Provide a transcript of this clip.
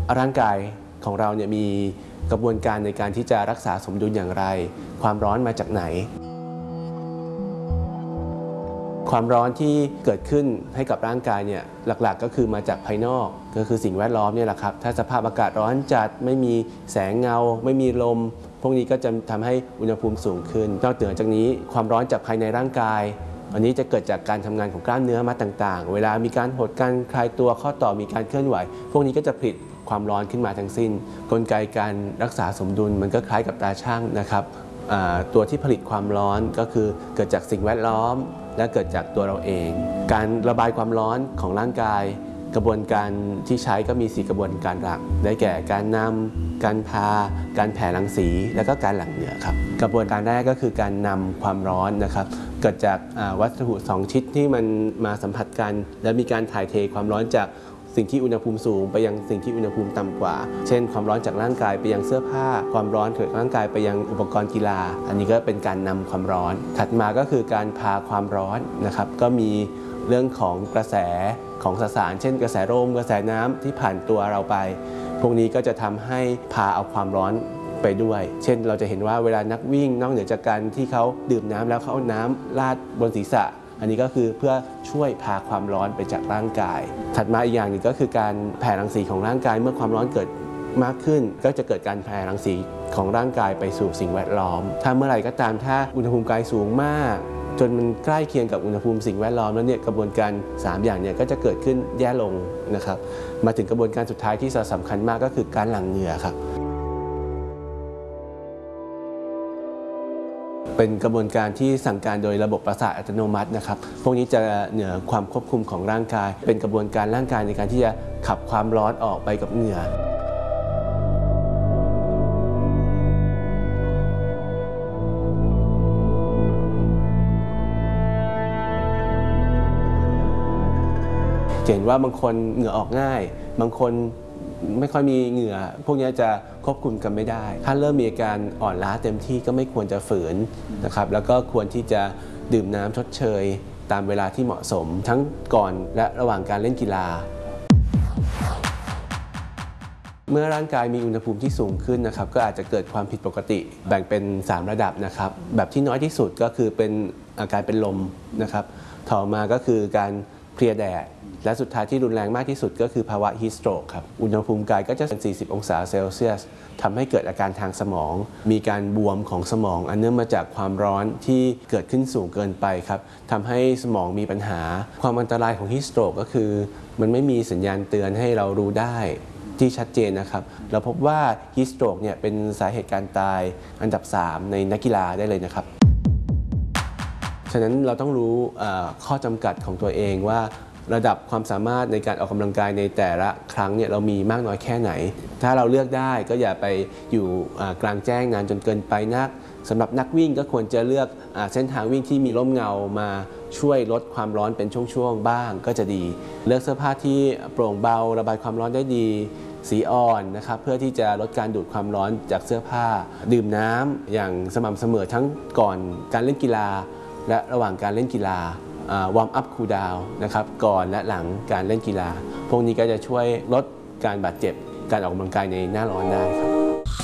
ร่างกายของเราเนี่ยมีกระบวนการในการที่จะรักษาสมดุลอย่างไรความร้อนมาจากไหนความร้อนที่เกิดขึ้นให้กับร่างกายเนี่ยหลักๆก็คือมาจากภายนอกก็คือสิ่งแวดล้อมเนี่ยแหละครับถ้าสภาพอากาศร้อนจัดไม่มีแสงเงาไม่มีลมพวกนี้ก็จะทำให้อุณหภูมิสูงขึ้นนอกเหนือจากนี้ความร้อนจากภายในร่างกายอันนี้จะเกิดจากการทำงานของกล้ามเนื้อมัดต่างๆเวลามีการหดการคลายตัวข้อต่อมีการเคลื่อนไหวพวกนี้ก็จะผลิตความร้อนขึ้นมาทั้งสิ้นกลไกการรักษาสมดุลมันก็คล้ายกับตาช่างนะครับตัวที่ผลิตความร้อนก็คือเกิดจากสิ่งแวดล้อมและเกิดจากตัวเราเองการระบายความร้อนของร่างกายกระบวนการที่ใช้ก็มี4กระบวนการหลักได้แก่การนำการพาการแผ่รังสีและก็การหลั่งเหงื่อครับกระบวนการแรกก็คือการนำความร้อนนะครับเกิดจากวัสดุ2ชิ้นที่มันมาสัมผัสกันและมีการถ่ายเทความร้อนจากสิ่งที่อุณหภูมิสูงไปยังสิ่งที่อุณหภูมิต่ำกว่าเช่นความร้อนจากร่างกายไปยังเสื้อผ้าความร้อนจากร่างกายไปยังอุปกรณ์กีฬาอันนี้ก็เป็นการนำความร้อนถัดมาก็คือการพาความร้อนนะครับก็มีเรื่องของกระแสของสสารเช่นกระแสลมกระแสน้ำที่ผ่านตัวเราไปพวกนี้ก็จะทำให้พาเอาความร้อนไปด้วยเช่นเราจะเห็นว่าเวลานักวิ่งนอกเหนือจากการที่เขาดื่มน้ำแล้วเขาเอาน้ำราดบนศีรษะอันนี้ก็คือเพื่อช่วยพาความร้อนไปจากร่างกายถัดมาอีกอย่างหนึ่งก็คือการแผ่รังสีของร่างกายเมื่อความร้อนเกิดมากขึ้นก็จะเกิดการแผ่รังสีของร่างกายไปสู่สิ่งแวดล้อมถ้าเมื่อไหร่ก็ตามถ้าอุณหภูมิกายสูงมากจนมันใกล้เคียงกับอุณหภูมิสิ่งแวดล้อมแล้วเนี่ยกระบวนการ3อย่างเนี่ยก็จะเกิดขึ้นแย่ลงนะครับมาถึงกระบวนการสุดท้ายที่สำคัญมากก็คือการหลั่งเหงื่อครับเป็นกระบวนการที่สั่งการโดยระบบประสาทอัตโนมัตินะครับพวกนี้จะเหนือความควบคุมของร่างกายเป็นกระบวนการร่างกายในการที่จะขับความร้อนออกไปกับเหงื่อเห็นว่าบางคนเหงื่อออกง่ายบางคนไม่ค่อยมีเหงื่อพวกนี้จะควบคุมกันไม่ได้ถ้าเริ่มมีอาการอ่อนล้าเต็มที่ก็ไม่ควรจะฝืนนะครับแล้วก็ควรที่จะดื่มน้ำชดเชยตามเวลาที่เหมาะสมทั้งก่อนและระหว่างการเล่นกีฬาเมื่อร่างกายมีอุณหภูมิที่สูงขึ้นนะครับก็อาจจะเกิดความผิดปกติแบ่งเป็น3ระดับนะครับแบบที่น้อยที่สุดก็คือเป็นอาการเป็นลมนะครับต่อมาก็คือการเพลียแดดและสุดท้ายที่รุนแรงมากที่สุดก็คือภาวะฮีทสโตรกครับอุณหภูมิกายก็จะเป็น40องศาเซลเซียสทำให้เกิดอาการทางสมองมีการบวมของสมองอันเนื่องมาจากความร้อนที่เกิดขึ้นสูงเกินไปครับทำให้สมองมีปัญหาความอันตรายของฮีทสโตรกก็คือมันไม่มีสัญญาณเตือนให้เรารู้ได้ที่ชัดเจนนะครับเราพบว่าฮีทสโตรกเนี่ยเป็นสาเหตุการตายอันดับ3ในนักกีฬาได้เลยนะครับฉะนั้นเราต้องรู้ข้อจำกัดของตัวเองว่าระดับความสามารถในการออกกำลังกายในแต่ละครั้งเนี่ยเรามีมากน้อยแค่ไหนถ้าเราเลือกได้ก็อย่าไปอยู่กลางแจ้งนานจนเกินไปนักสำหรับนักวิ่งก็ควรจะเลือกเส้นทางวิ่งที่มีร่มเงามาช่วยลดความร้อนเป็นช่วงๆบ้างก็จะดีเลือกเสื้อผ้าที่โปร่งเบาระบายความร้อนได้ดีสีอ่อนนะครับเพื่อที่จะลดการดูดความร้อนจากเสื้อผ้าดื่มน้ำอย่างสม่ำเสมอทั้งก่อนการเล่นกีฬาและระหว่างการเล่นกีฬาวอร์มอัพคูลดาวน์นะครับก่อนและหลังการเล่นกีฬาพวกนี้ก็จะช่วยลดการบาดเจ็บการออกกำลังกายในหน้าร้อนได้ครับ